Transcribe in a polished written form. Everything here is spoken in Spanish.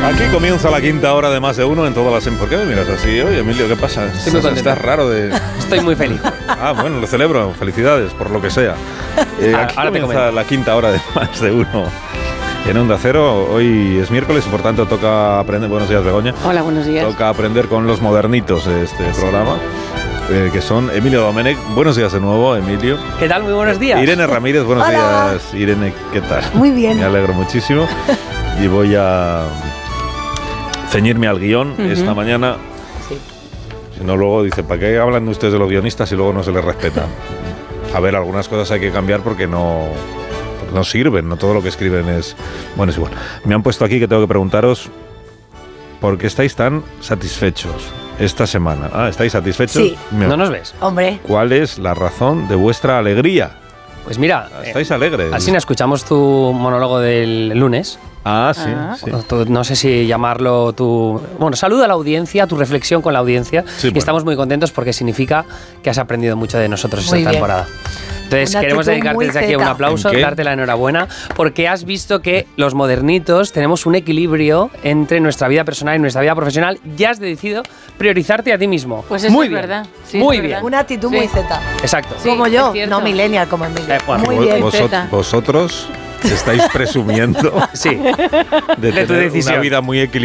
Aquí comienza la quinta hora de Más de Uno en todas las... ¿Por qué me miras así? Oye, Emilio, ¿qué pasa? Estás raro de... Estoy muy feliz. Bueno, lo celebro. Felicidades, por lo que sea. Aquí ahora comienza la quinta hora de Más de Uno en Onda Cero. Hoy es miércoles y por tanto toca aprender... Buenos días, Begoña. Hola, buenos días. Toca aprender con los modernitos de este programa. Que son Emilio Domenech. Buenos días de nuevo, Emilio. ¿Qué tal? Muy buenos días. Irene Ramírez, buenos Hola. días. Irene, ¿qué tal? Muy bien. Me alegro muchísimo. Y voy a ceñirme al guión esta mañana. Sí. Si no, luego dice, ¿para qué hablan ustedes de los guionistas y luego no se les respeta? A ver, algunas cosas hay que cambiar porque no sirven, no todo lo que escriben es... Bueno, es igual. Me han puesto aquí que tengo que preguntaros ¿por qué estáis tan satisfechos esta semana? ¿Estáis satisfechos? Sí. ¿No nos ves? Hombre. ¿Cuál es la razón de vuestra alegría? Pues mira, ¿Estáis alegres? así no escuchamos tu monólogo del lunes. Sí. No sé si llamarlo tu... Bueno, saluda a la audiencia, tu reflexión con la audiencia. Sí, bueno. Estamos muy contentos porque significa que has aprendido mucho de nosotros esta Muy bien. temporada. Entonces Una queremos actitud dedicarte muy desde aquí un zeta. aplauso, ¿En qué? darte la enhorabuena, porque has visto que los modernitos tenemos un equilibrio entre nuestra vida personal y nuestra vida profesional. Ya has decidido priorizarte a ti mismo. Pues eso muy es bien. verdad. Sí, muy es bien. verdad. Una actitud Sí. muy zeta. Exacto. Sí, Como yo, es cierto. no millennial como Emilio. Bueno, Muy Vos- bien. Zeta. Vosotros estáis presumiendo Sí. de tu tener decisión. una vida muy equilibrada.